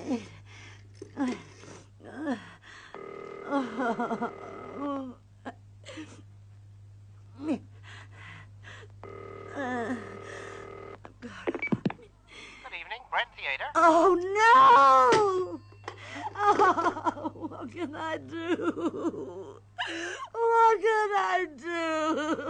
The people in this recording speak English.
Good evening, Brent Theater. Oh, no! Oh, what can I do? What can I do?